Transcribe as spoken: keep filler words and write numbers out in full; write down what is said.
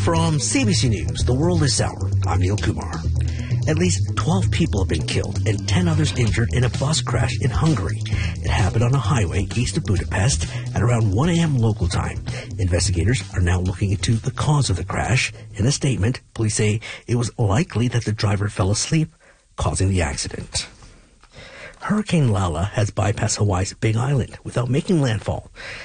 From C B C News, The World is Sour, I'm Neil Kumar. At least twelve people have been killed and ten others injured in a bus crash in Hungary. It happened on a highway east of Budapest at around one a.m. local time. Investigators are now looking into the cause of the crash. In a statement, police say it was likely that the driver fell asleep, causing the accident. Hurricane Lala has bypassed Hawaii's Big Island without making landfall.